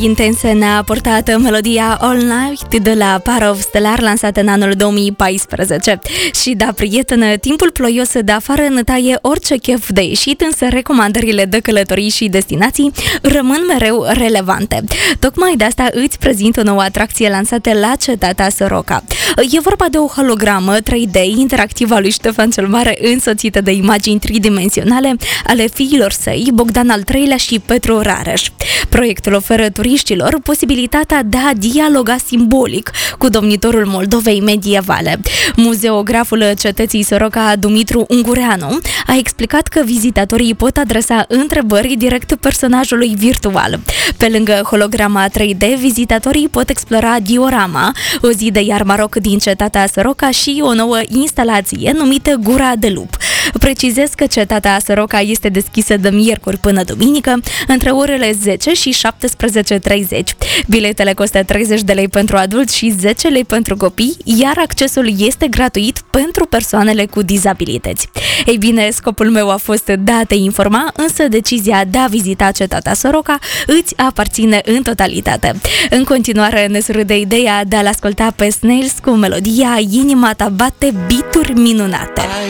Intense ne-a portat melodia All Night de la Par of Stellar, lansată în anul 2014. Și da, prietenă, timpul ploios de afară ne taie orice chef de ieșit, însă recomandările de călătorii și destinații rămân mereu relevante. Tocmai de asta îți prezint o nouă atracție lansată la Cetatea Soroca. E vorba de o hologramă 3D interactivă a lui Ștefan cel Mare, însoțită de imagini tridimensionale ale fiilor săi, Bogdan al III-lea și Petru Rareș. Proiectul oferă turiștilor posibilitatea de a dialoga simbolic cu domnitorul Moldovei medievale. Muzeograful cetății Soroca, Dumitru Ungureanu, a explicat că vizitatorii pot adresa întrebări direct personajului virtual. Pe lângă holograma 3D, vizitatorii pot explora diorama, o zi de iar Maroc din Cetatea Soroca și o nouă instalație numită Gura de Lup. Precizez că Cetatea Soroca este deschisă de miercuri până duminică, între orele 10 și 17:30. Biletele costă 30 de lei pentru adulți și 10 lei pentru copii, iar accesul este gratuit pentru persoanele cu dizabilități. Ei bine, scopul meu a fost de a te informa, însă decizia de a vizita Cetatea Soroca îți aparține în totalitate. În continuare ne surâde ideea de a-l asculta pe Snails cu melodia Inima ta bate, beat-uri minunate.